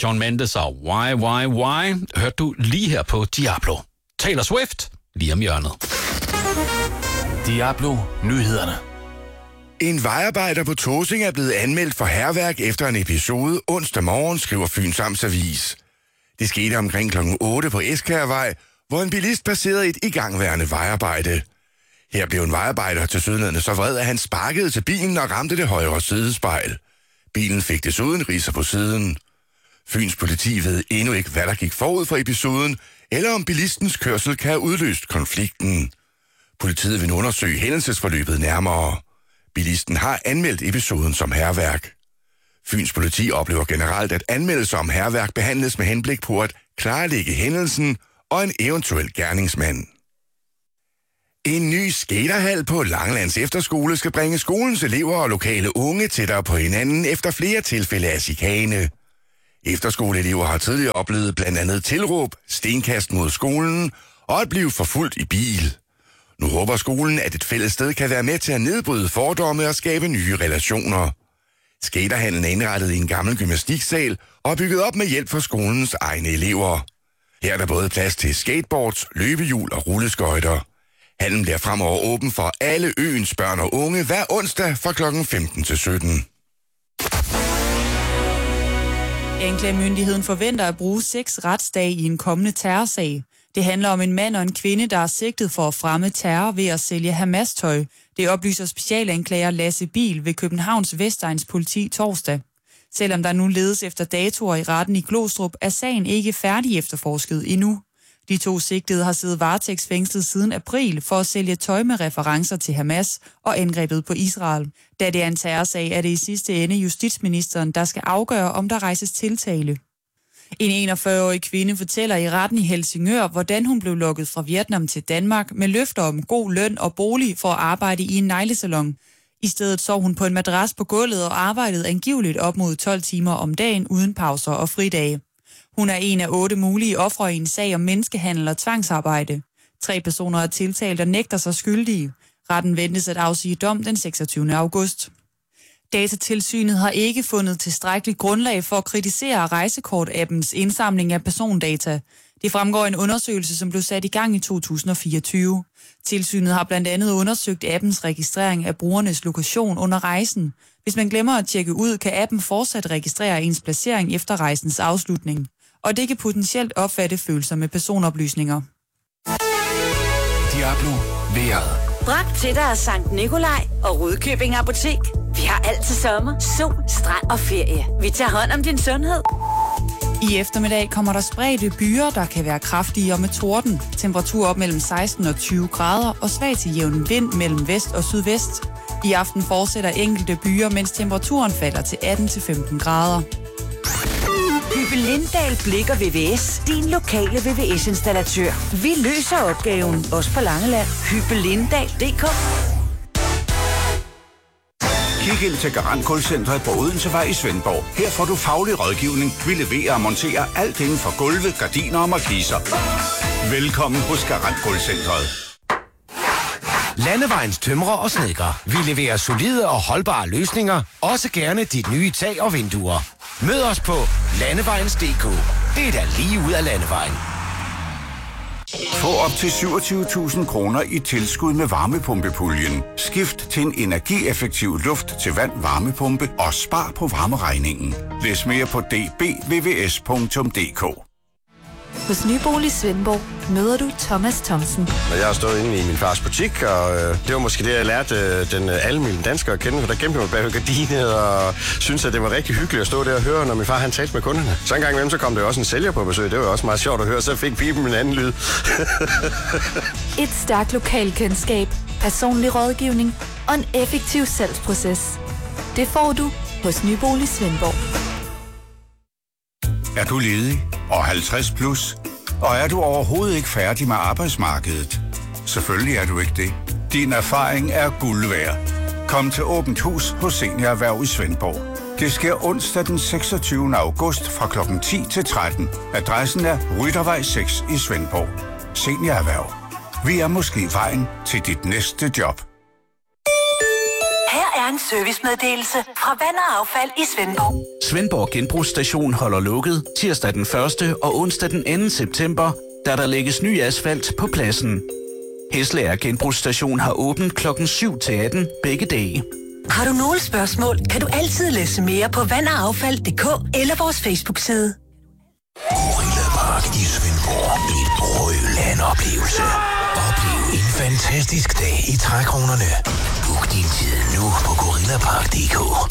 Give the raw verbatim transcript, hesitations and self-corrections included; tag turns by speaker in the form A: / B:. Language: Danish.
A: Shawn Mendes og Why, Why, Why hørte du lige her på Diablo. Taylor Swift lige om hjørnet.
B: Diablo Nyhederne.
C: En vejarbejder på Tåsinge er blevet anmeldt for hærværk efter en episode onsdag morgen, skriver Fyns Amtsavis. Det skete omkring klokken otte på Eskærvej, hvor en bilist passerede et igangværende vejarbejde. Her blev en vejarbejder til sydlandet så vred, at han sparkede til bilen og ramte det højre sidespejl. Bilen fik desuden ridser på siden. Fyns politi ved endnu ikke, hvad der gik forud for episoden, eller om bilistens kørsel kan have udløst konflikten. Politiet vil undersøge hændelsesforløbet nærmere. Bilisten har anmeldt episoden som hærværk. Fyns politi oplever generelt, at anmeldelser om hærværk behandles med henblik på at klarlægge hændelsen og en eventuel gerningsmand. En ny skaterhal på Langelands Efterskole skal bringe skolens elever og lokale unge tættere på hinanden efter flere tilfælde af chikane. Efterskoleelever har tidligere oplevet blandt andet tilråb, stenkast mod skolen og at blive forfulgt i bil. Nu håber skolen, at et fælles sted kan være med til at nedbryde fordomme og skabe nye relationer. Skaterhallen er indrettet i en gammel gymnastiksal og bygget op med hjælp fra skolens egne elever. Her er der både plads til skateboards, løbehjul og rulleskøjter. Hallen bliver fremover åben for alle øens børn og unge hver onsdag fra klokken femten til sytten.
D: Anklagemyndigheden forventer at bruge seks retsdage i en kommende terrorsag. Det handler om en mand og en kvinde, der er sigtet for at fremme terror ved at sælge Hamas-tøj. Det oplyser specialanklager Lasse Biel ved Københavns Vestegns politi torsdag. Selvom der nu ledes efter datoer i retten i Glostrup, er sagen ikke færdig efterforsket endnu. De to sigtede har siddet varetægtsfængslet siden april for at sælge tøj med referencer til Hamas og angrebet på Israel. Da det er en terrorsag, er det i sidste ende justitsministeren, der skal afgøre, om der rejses tiltale. En enogfyrre-årig kvinde fortæller i retten i Helsingør, hvordan hun blev lukket fra Vietnam til Danmark med løfter om god løn og bolig for at arbejde i en neglesalon. I stedet sov hun på en madras på gulvet og arbejdede angiveligt op mod tolv timer om dagen uden pauser og fridage. Hun er en af otte mulige ofre i en sag om menneskehandel og tvangsarbejde. Tre personer er tiltalt og nægter sig skyldige. Retten ventes at afsige dom den seksogtyvende august. Datatilsynet har ikke fundet tilstrækkeligt grundlag for at kritisere rejsekort-appens indsamling af persondata. Det fremgår en undersøgelse, som blev sat i gang i to tusind og fireogtyve. Tilsynet har blandt andet undersøgt appens registrering af brugernes lokation under rejsen. Hvis man glemmer at tjekke ud, kan appen fortsat registrere ens placering efter rejsens afslutning. Og det kan potentielt opfatte følsomme personoplysninger.
B: Diablo vejret.
E: Bragt til dig af Sankt Nikolaj og Rudkøbing Apotek. Vi har altid sommer, sol, strand og ferie. Vi tager hånd om din sundhed.
D: I eftermiddag kommer der spredte byer, der kan være kraftige og med torden. Temperatur op mellem seksten og tyve grader og svag til jævn vind mellem vest og sydvest. I aften fortsætter enkelte byer, mens temperaturen falder til atten til femten grader.
E: Hyppe Lindahl Blikker V V S, din lokale V V S-installatør. Vi løser opgaven, også på Langeland. Hyppe Lindahl punktum d k.
F: Kig ind til Garant Gulvcentret på Odensevej i Svendborg. Her får du faglig rådgivning. Vi leverer og monterer alt inden for gulve, gardiner og markiser. Velkommen hos Garant Gulvcentret.
G: Landevejens tømrer og snedker. Vi leverer solide og holdbare løsninger. Også gerne dit nye tag og vinduer. Mød os på landevejens punktum d k. Det er da lige ud af landevejen.
F: Få op til syvogtyve tusind kroner i tilskud med varmepumpepuljen. Skift til en energieffektiv luft til vand varmepumpe og spar på varmeregningen. Læs mere på d b v v s punktum d k.
H: Hos Nybolig Svendborg møder du Thomas Thomsen.
I: Jeg har stået inde i min fars butik, og øh, det var måske det, jeg lærte øh, den øh, almindelige dansker at kende, for der gemte mig bag gardinet og syntes, at det var rigtig hyggeligt at stå der og høre, når min far han talte med kunderne. Så en gang imellem, så kom der også en sælger på besøg. Det var også meget sjovt at høre, så fik pipen en anden lyd.
H: Et stærkt lokalkendskab, personlig rådgivning og en effektiv salgsproces. Det får du hos Nybolig Svendborg.
F: Er du ledig og halvtreds plus? Og er du overhovedet ikke færdig med arbejdsmarkedet? Selvfølgelig er du ikke det. Din erfaring er guld værd. Kom til Åbent Hus hos Senior Erhverv i Svendborg. Det sker onsdag den seksogtyvende august fra klokken ti til tretten. Adressen er Ryttervej seks i Svendborg. Senior Erhverv. Vi er måske vejen til dit næste job.
E: Her er en servicemeddelelse fra Vand og Affald i Svendborg.
B: Svendborg Genbrugsstation holder lukket tirsdag den første og onsdag den anden september, da der lægges ny asfalt på pladsen. Hesleær Genbrugsstation har åbent klokken syv til atten begge dage.
E: Har du nogle spørgsmål, kan du altid læse mere på vandogaffald punktum d k eller vores Facebook-side.
J: Gorilla Park i Svendborg. En brølende oplevelse. Oplev en fantastisk dag i trækronerne. Book din tid nu på gorilla park punktum d k.